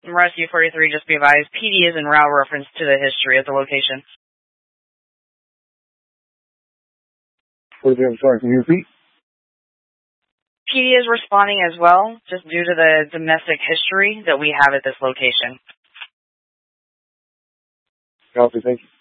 Rescue 43, just be advised, PD is in route reference to the history of the location. 43, I'm sorry, can you repeat? PD is responding as well, just due to the domestic history that we have at this location. Copy, thank you.